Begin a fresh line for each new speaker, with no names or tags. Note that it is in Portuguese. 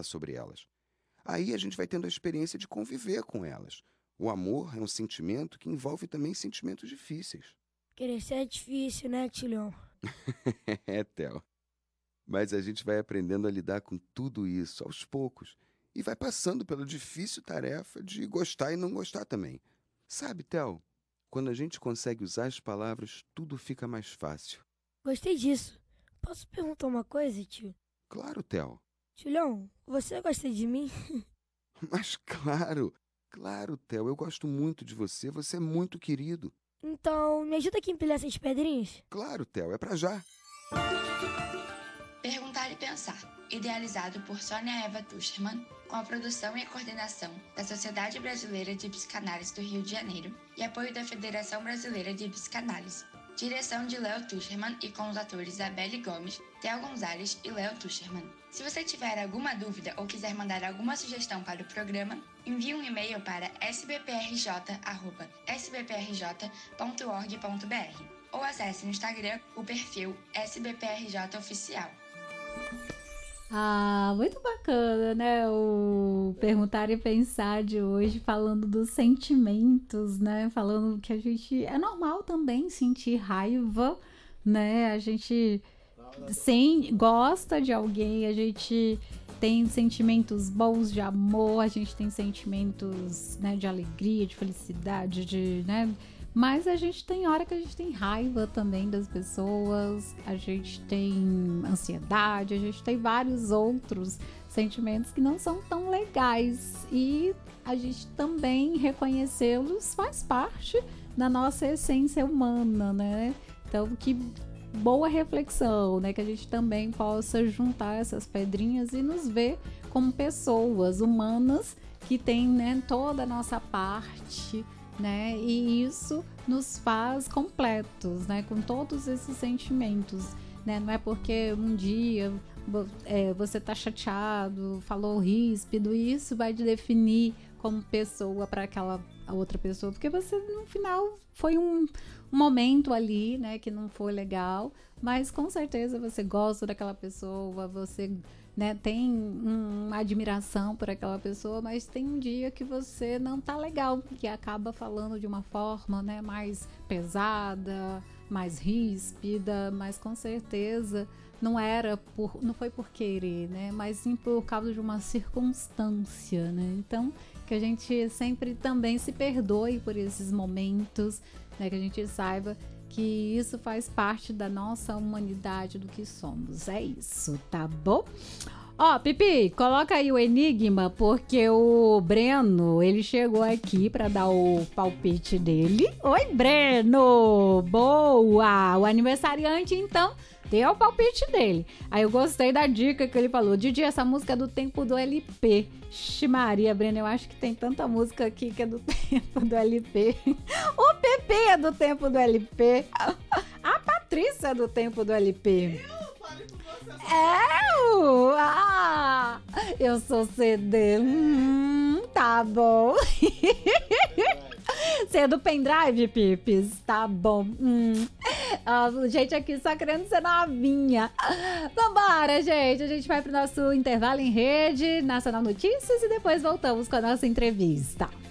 sobre elas. Aí a gente vai tendo a experiência de conviver com elas. O amor é um sentimento que envolve também sentimentos difíceis.
Crescer é difícil, né, Tilhão?
É, Theo. Mas a gente vai aprendendo a lidar com tudo isso aos poucos e vai passando pela difícil tarefa de gostar e não gostar também. Sabe, Theo, quando a gente consegue usar as palavras, tudo fica mais fácil.
Gostei disso. Posso perguntar uma coisa, tio?
Claro, Theo.
Tilhão, você gosta de mim?
Mas claro, Theo, eu gosto muito de você, você é muito querido.
Então, me ajuda aqui a empilhar essas pedrinhas?
Claro, Theo, é pra já.
Perguntar e Pensar, idealizado por Sônia Eva Tuschermann, com a produção e a coordenação da Sociedade Brasileira de Psicanálise do Rio de Janeiro e apoio da Federação Brasileira de Psicanálise. Direção de Léo Tuschermann e com os atores Isabelle Gomes, Theo Gonzalez e Léo Tuschermann. Se você tiver alguma dúvida ou quiser mandar alguma sugestão para o programa, envie um e-mail para sbprj@sbprj.org.br ou acesse no Instagram o perfil SBPRJ Oficial.
Muito bacana, né? O Perguntar e Pensar de hoje, falando dos sentimentos, né? Falando que a gente... É normal também sentir raiva, né? A gente gosta de alguém, a gente tem sentimentos bons de amor, a gente tem sentimentos, né, de alegria, de felicidade, né? Mas a gente tem hora que a gente tem raiva também das pessoas, a gente tem ansiedade, a gente tem vários outros sentimentos que não são tão legais. E a gente também reconhecê-los faz parte da nossa essência humana, né? Então, que boa reflexão, né? Que a gente também possa juntar essas pedrinhas e nos ver como pessoas humanas que tem, né, toda a nossa parte, né? E isso nos faz completos, né? Com todos esses sentimentos, né? Não é porque um dia você tá chateado, falou ríspido, isso vai te definir como pessoa para aquela outra pessoa, porque você no final foi um momento ali, né, que não foi legal, mas com certeza você gosta daquela pessoa, você, né, tem uma admiração por aquela pessoa, mas tem um dia que você não tá legal, que acaba falando de uma forma, né, mais pesada, mais ríspida, mas com certeza não foi por querer, né, mas sim por causa de uma circunstância, né? Então, que a gente sempre também se perdoe por esses momentos, né, que a gente saiba que isso faz parte da nossa humanidade, do que somos. É isso, tá bom? Ó, Pipi, coloca aí o enigma, porque o Breno, ele chegou aqui para dar o palpite dele. Oi, Breno! Boa! O aniversariante, então, deu o palpite dele. Aí eu gostei da dica que ele falou. Didi, essa música é do tempo do LP. Maria, Breno, eu acho que tem tanta música aqui que é do tempo do LP. O Pepe é do tempo do LP. A Patrícia é do tempo do LP. Eu sou CD. Tá bom. Você é do pendrive, Pipis? Tá bom. Gente aqui só querendo ser novinha. Vambora, gente. A gente vai pro nosso intervalo em rede, Nacional Notícias, e depois voltamos com a nossa entrevista.